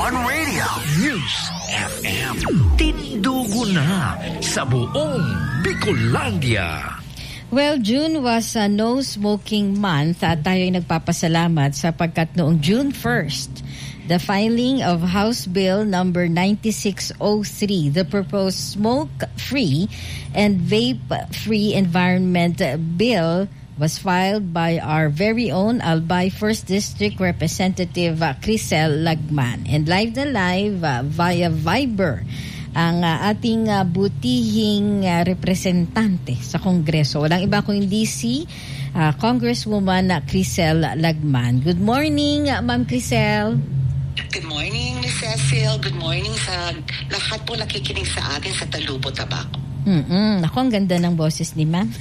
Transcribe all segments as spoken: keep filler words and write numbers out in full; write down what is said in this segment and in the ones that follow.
One Radio News F M. Tindugo na sa buong Bicolandia. Well, June was a no-smoking month at tayo'y nagpapasalamat sapagkat noong June first, the filing of House Bill number ninety-six oh three, the proposed smoke-free and vape-free environment bill, was filed by our very own Albay First District Representative uh, Crisel Lagman. And live na live uh, via Viber ang uh, ating uh, butihing uh, representante sa Kongreso. Walang iba kung hindi si uh, Congresswoman uh, Crisel Lagman. Good morning, uh, Ma'am Crisel. Good morning, Miz Cecil. Good morning sa lahat po nakikinig sa atin sa Talubo Tabako. Mm-mm. Ako, ang ganda ng boses ni Ma'am.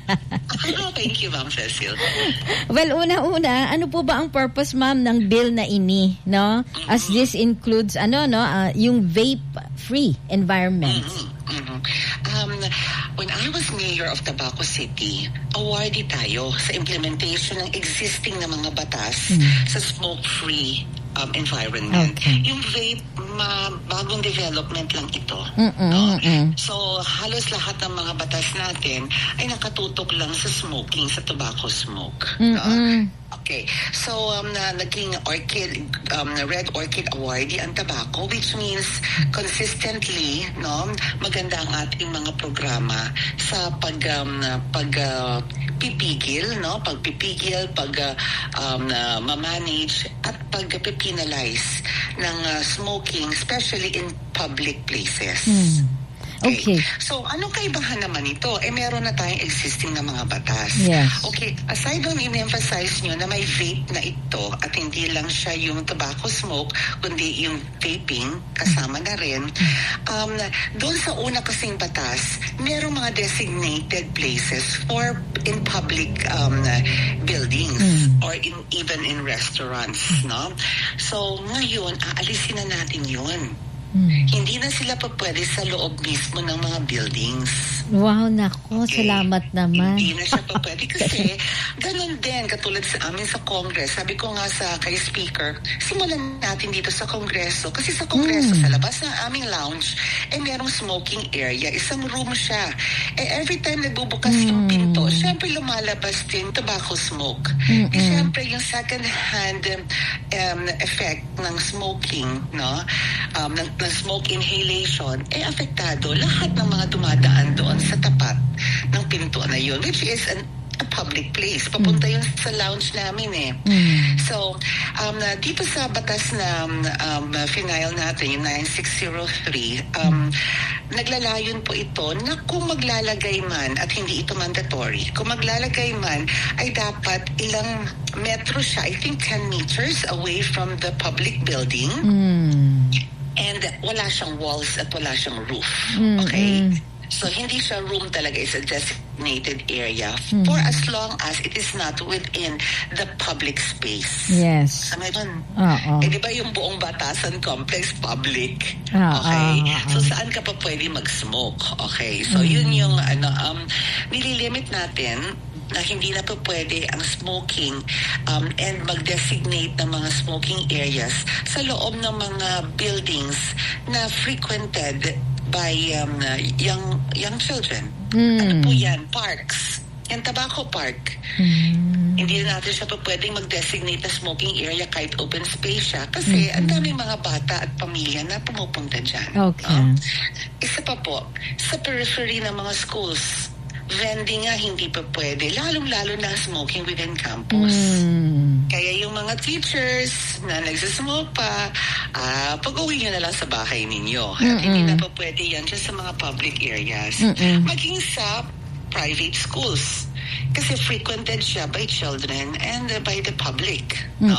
Thank you, Ma'am Cecil. Well, una-una, ano po ba ang purpose, Ma'am, ng bill na ini, no? Mm-hmm. As this includes, ano, no, uh, yung vape-free environment. Mm-hmm. Mm-hmm. Um, when I was mayor of Tabaco City, awardee tayo sa implementation ng existing na mga batas mm-hmm. sa smoke-free um, environment. Okay. Yung vape, ma- bagong development lang ito. Mm-mm, no? mm-mm. So, halos lahat ng mga batas natin ay nakatutok lang sa smoking, sa tobacco smoke. No? Okay. So, um, na, naging orchid, um, Red Orchid Awardee ang tobacco, which means consistently, no, maganda ang ating mga programa sa pag, um, pag, uh, pipigil, no, pagpipigil, pag, uh, um, uh, ma-manage at pag-penalize ng uh, smoking, especially in public places. Mm. Okay. Okay. So, anong kaibahan naman ito? Eh, meron na tayong existing na mga batas. Yes. Okay. Aside on in-emphasize nyo na may vape na ito at hindi lang siya yung tobacco smoke, kundi yung vaping, kasama na rin. Um, doon sa una kasing batas, merong mga designated places for in public um, buildings mm. or in even in restaurants. No? So, ngayon, aalisin na natin yun. Hmm. Hindi na sila pa pwede sa loob mismo ng mga buildings. Wow, nako, okay. Salamat naman. Hindi na siya pa pwede kasi ganun din, katulad sa amin sa Congress. Sabi ko nga sa kay Speaker, simulan natin dito sa Kongreso. Kasi sa Kongreso, hmm. sa labas ng aming lounge, eh merong smoking area. Isang room siya. Eh every time nagbubukas hmm. yung pinto, syempre lumalabas din tobacco smoke. Hmm. Eh syempre yung second hand um, effect ng smoking, no? Um, ng ng smoke inhalation, eh apektado lahat ng mga dumadaan doon sa tapat ng pinto na yun, which is an, a public place. Papunta yun sa lounge namin eh. Mm. So, um, dito sa batas na um, final natin, yung ninety-six oh three, um, naglalayon po ito na kung maglalagay man, at hindi ito mandatory, kung maglalagay man, ay dapat ilang metro siya, I think ten meters away from the public building. Mm. And wala siyang walls at wala siyang roof. Mm-hmm. Okay? So, hindi siya room talaga. It's a designated area mm-hmm. for as long as it is not within the public space. Yes. Sa meron. Uh-oh. Eh, di ba yung buong Batasan Complex public? Uh-oh. Okay? So, saan ka pa pwede mag-smoke? Okay? So, mm-hmm. yun yung, ano, um, nililimit natin na hindi na po pwede ang smoking um, and mag-designate ng mga smoking areas sa loob ng mga buildings na frequented by um, young young children. Mm. Ano po yan? Parks. Yan, tobacco park. Mm. Hindi na natin siya po pwedeng mag-designate na smoking area kahit open space siya kasi mm-hmm. ang daming mga bata at pamilya na pumupunta dyan. Okay. Um, isa pa po, sa periphery ng mga schools, vending nga hindi pa pwede, lalong-lalo na smoking within campus. Mm. Kaya yung mga teachers na nagsasmoke pa, uh, pag-uwi nyo na lang sa bahay ninyo. At hindi na pa pwede yan dyan sa mga public areas. Mm-mm. Maging sa private schools. Kasi frequented siya by children and uh, by the public. No?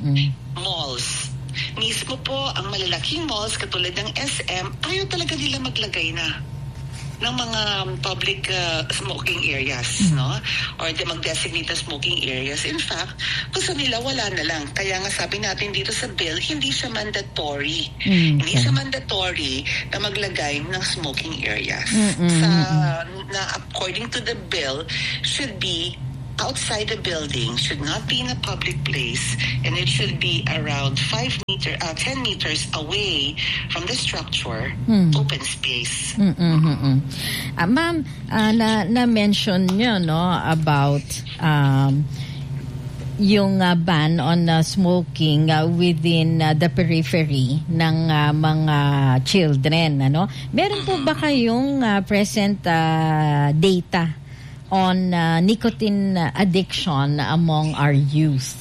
Malls. Mismo po, ang malalaking malls katulad ng S M, ayaw talaga nila maglagay na ng mga public uh, smoking areas, mm. no? Or de mag-designate na smoking areas. In fact, gusto nila wala na lang. Kaya nga sabi natin dito sa bill, hindi siya mandatory. Mm, hindi okay. siya mandatory na maglagay ng smoking areas. Mm-mm. Sa, na according to the bill, should be outside the building, should not be in a public place, and it should be around five meter, uh, ten meters away from the structure, hmm. open space. Mm-mm-mm. Uh, ma'am, uh, na, na-mention nyo, no, about um, yung uh, ban on uh, smoking uh, within uh, the periphery ng uh, mga children, ano? Meron po ba kayong uh, present uh, data on uh, nicotine addiction among our youth?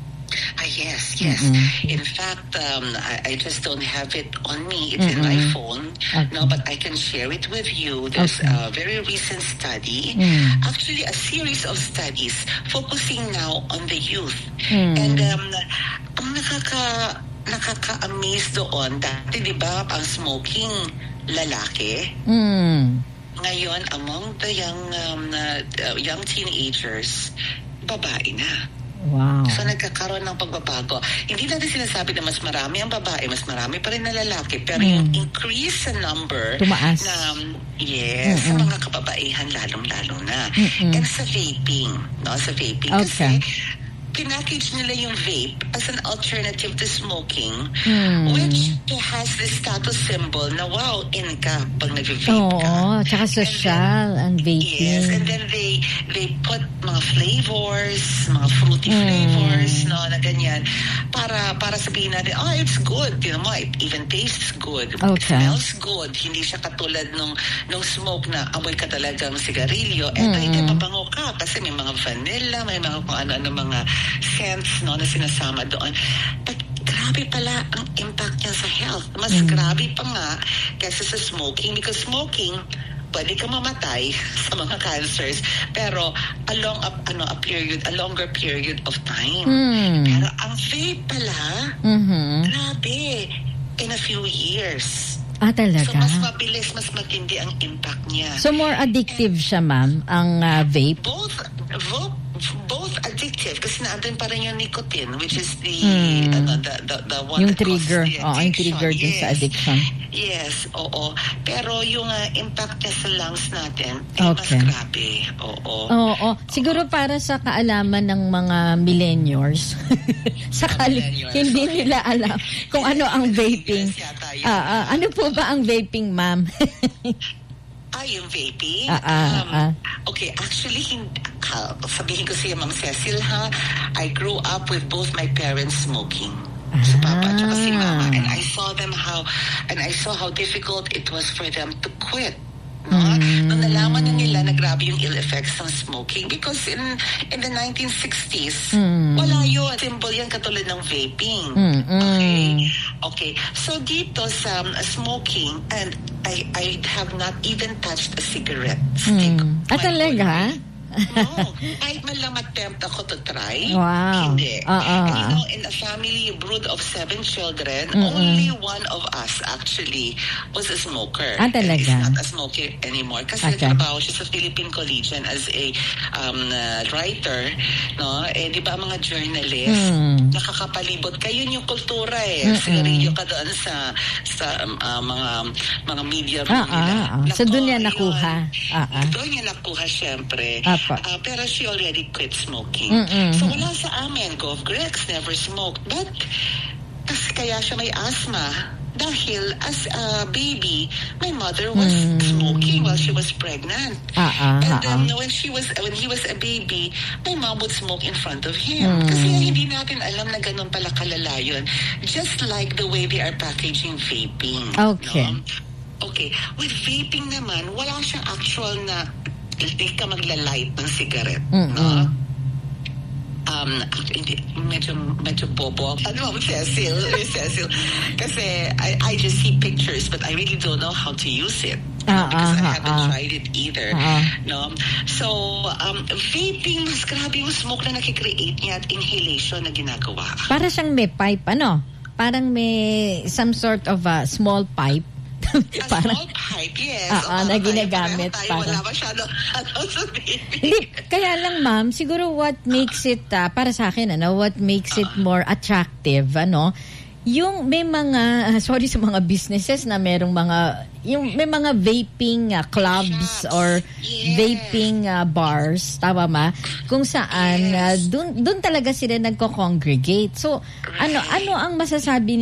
Ah, yes, yes. Mm-hmm. In fact, um, I, I just don't have it on me. It's mm-hmm. in my phone. Okay. No, but I can share it with you. There's okay. a very recent study, mm. actually a series of studies focusing now on the youth. Mm. And um, ang nakaka, nakaka-amaze doon, dati di ba ang smoking lalaki? Mm. Ngayon, among the young, um, uh, young teenagers, babae na. Wow. So nagkakaroon ng pagbabago. Hindi natin sinasabi na mas marami ang babae, mas marami pa rin na lalaki, pero mm. yung increase sa number tumaas na um, yes, mm-mm. sa mga kababaihan lalong-lalo na. Mm-mm. And sa vaping, no, sa vaping okay. kasi pinackage nila yung vape as an alternative to smoking, hmm. which has this status symbol na wow, in ka pag nag-vape Oo, ka. Oo, tsaka social ang vaping. Yes, and then they they put mga flavors, mga fruity hmm. flavors, no, na ganyan, para para sabihin natin, oh, it's good, you know, it even tastes good, okay. it smells good, hindi siya katulad nung, nung smoke na amoy ka talagang sigarilyo, eto hmm. hindi, mabango ka, kasi may mga vanilla, may mga kung ano-ano mga scents, no, na sinasama doon. But grabe pala ang impact niya sa health. Mas mm. grabe pa nga kaysa sa smoking, because smoking, pwede ka mamatay sa mga cancers, pero a long a, ano a period, a longer period of time. Mm. Pero ang vape pala, mm-hmm. grabe, in a few years. Ah, talaga? So, mas mabilis, mas matindi ang impact niya. So, more addictive And, siya, ma'am, ang uh, vape? Both, both, both addictive kasi naandun pa rin yung nicotine, which is the hmm. ano, the, the, the one yung that trigger. causes the addiction. Oh, yung trigger yes. din sa addiction. Yes, oo. Pero yung uh, impact niya sa lungs natin ay okay. mas grabe. Oo. Oo. oo. Siguro para sa kaalaman ng mga millennials, sakali hindi okay. nila alam kung ano ang vaping. Yes, uh, uh, ano po ba ang vaping, ma'am? Ah, yung vaping? Ah, ah, um, ah. Okay, actually, hindi, uh, sabihin ko siya, Ma'am Cecil, ha? I grew up with both my parents smoking. Ah. Si Papa at si Mama. And I saw them how, and I saw how difficult it was for them to quit. No? Mm. Nung nalaman na nila na grabe yung ill effects ng smoking, because in in the nineteen sixties, mm. wala yun. Simple yan katulad ng vaping. Mm. Okay? Okay. So dito sa um, smoking, and I I have not even touched a cigarette stick. Mm. Ah, talaga? No. Kahit man lang attempt ako to try, wow. hindi. Uh-uh. And you know, in a family brood of seven children, Mm-mm. only one of us actually was a smoker. Ah, talaga? Is not a smoker anymore. Kasi okay. trabaho siya sa Philippine Collegian as a um, uh, writer. No? Eh, di ba mga journalist, mm. nakakapalibot. Kayo yung kultura eh. Sigarilyo ka doon sa sa um, uh, mga mga media room ah, nila. Ah, ah. So doon niya nakuha? Ah, ah. Doon niya nakuha, syempre. Ah. Uh, pero she already quit smoking. Mm-mm. So wala sa amin, Gov Grex never smoked. But kasi kaya siya may asthma dahil as a baby, my mother was mm. smoking while she was pregnant. Uh-uh, and uh-uh. then when she was when he was a baby, my mom would smoke in front of him. Mm. Kasi hindi natin alam na ganun pala kalala yun. Just like the way they are packaging vaping. Okay. No? Okay. With vaping naman, wala siyang actual na hindi ka magla-light ng cigarette, mm-hmm. no? Um, hindi, medyo, medyo bobo. Ano, Cecil, Cecil. Kasi I, I just see pictures, but I really don't know how to use it. Uh, because uh, I haven't uh, tried it either. Uh, no? So, um, vaping, mas grabe yung smoke na nakikreate niya at inhalation na ginagawa. Para siyang may pipe, ano? Parang may some sort of a small pipe. A para, small pipe, yes. Uh, uh, na ginagamit tayo, para. Wala masyado ano sa baby. Kaya lang, ma'am, siguro what makes it, uh, para sa akin, ano, what makes it more attractive, ano, yung may mga, sorry sa mga businesses na merong mga, yung may mga vaping uh, clubs or Yes. vaping uh, bars, tama ma? Kung saan, uh, dun, dun talaga sila nagko-congregate. So, ano, ano ang masasabi